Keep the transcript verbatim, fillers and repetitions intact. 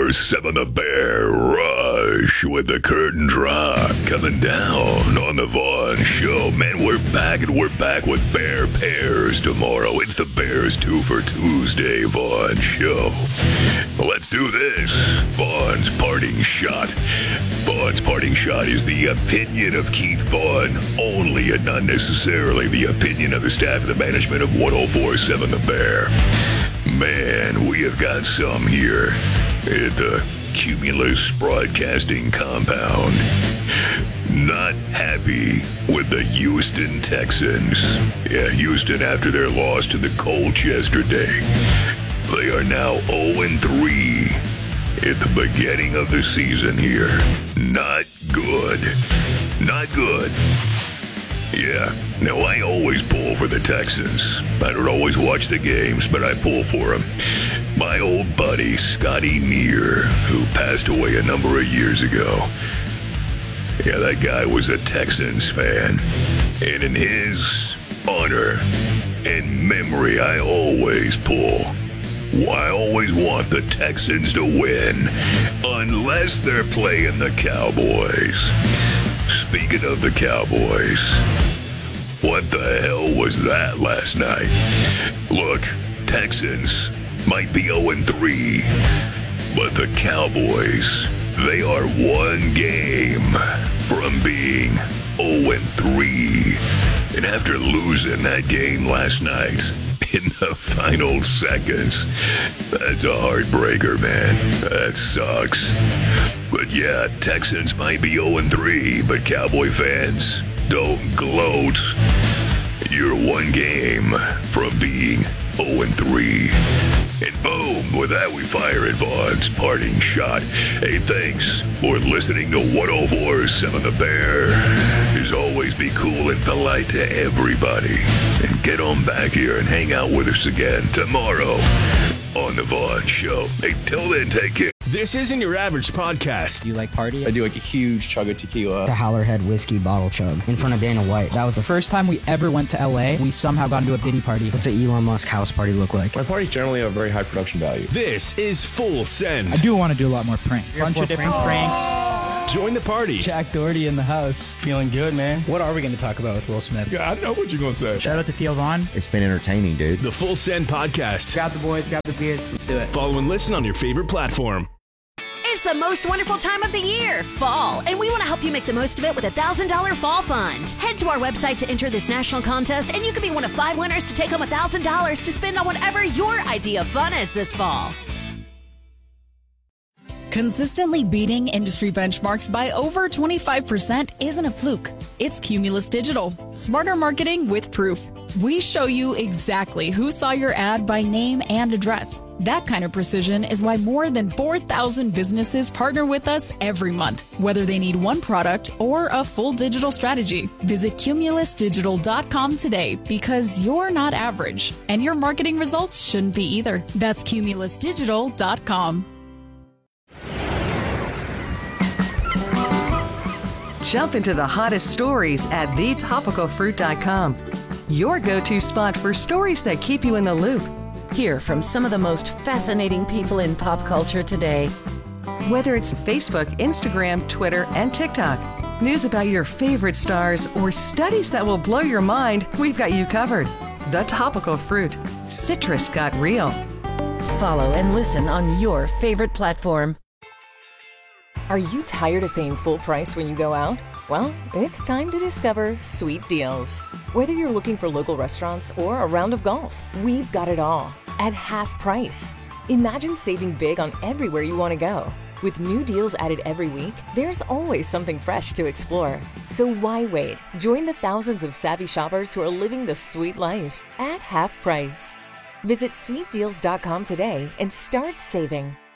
four seven The Bear Rush with the curtain drop coming down on the Vaughn Show. Man, we're back and we're back with Bear Pairs tomorrow. It's the Bears two for Tuesday Vaughn Show. Let's do this. Vaughn's parting shot. Vaughn's parting shot is the opinion of Keith Vaughn only, and not necessarily the opinion of the staff and the management of one oh four point seven The Bear. Man, we have got some here at the Cumulus Broadcasting compound. Not happy with the Houston Texans. Yeah, Houston, after their loss to the Colts yesterday, they are now oh and three at the beginning of the season here. Not good. Not good. Yeah, now I always pull for the Texans. I don't always watch the games, but I pull for them. My old buddy, Scotty Neer, who passed away a number of years ago. Yeah, that guy was a Texans fan. And in his honor and memory, I always pull. I always want the Texans to win, unless they're playing the Cowboys. Speaking of the Cowboys, what the hell was that last night? Look, Texans might be oh and three, but the Cowboys, they are one game from being oh and three. And after losing that game last night, in the final seconds, that's a heartbreaker, man. That sucks. But yeah, Texans might be oh and three, but Cowboy fans, don't gloat. You're one game from being oh and three. And boom, with that we fire at Vaughn's parting shot. Hey, thanks for listening to one oh four point seven The Bear. As always, be cool and polite to everybody. And get on back here and hang out with us again tomorrow on the Vaughn Show. Hey, till then, take care. This isn't your average podcast. Do you like party? I do like a huge chug of tequila. The Howlerhead whiskey bottle chug in front of Dana White. That was the first time we ever went to L A. We somehow got into a Diddy party. What's an Elon Musk house party look like? My parties generally have a very high production value. This is Full Send. I do want to do a lot more pranks. Bunch of different pranks. Join the party. Jack Doherty in the house. Feeling good, man. What are we going to talk about with Will Smith? Yeah, I know what you're going to say. Shout out to Theo Vaughn. It's been entertaining, dude. The Full Send Podcast. Grab the boys, grab the beers, let's do it. Follow and listen on your favorite platform. It's the most wonderful time of the year, fall, and we want to help you make the most of it with a one thousand dollars Fall Fund. Head to our website to enter this national contest, and you could be one of five winners to take home one thousand dollars to spend on whatever your idea of fun is this fall. Consistently beating industry benchmarks by over twenty-five percent isn't a fluke. It's Cumulus Digital. Smarter marketing with proof. We show you exactly who saw your ad by name and address. That kind of precision is why more than four thousand businesses partner with us every month, whether they need one product or a full digital strategy. Visit cumulus digital dot com today, because you're not average, and your marketing results shouldn't be either. That's cumulus digital dot com. Jump into the hottest stories at the topical fruit dot com. Your go-to spot for stories that keep you in the loop. Hear from some of the most fascinating people in pop culture today. Whether it's Facebook, Instagram, Twitter, and TikTok, news about your favorite stars, or studies that will blow your mind, we've got you covered. The Topical Fruit. Citrus got real. Follow and listen on your favorite platform. Are you tired of paying full price when you go out? Well, it's time to discover Sweet Deals. Whether you're looking for local restaurants or a round of golf, we've got it all at half price. Imagine saving big on everywhere you want to go. With new deals added every week, there's always something fresh to explore. So why wait? Join the thousands of savvy shoppers who are living the sweet life at half price. Visit sweet deals dot com today and start saving.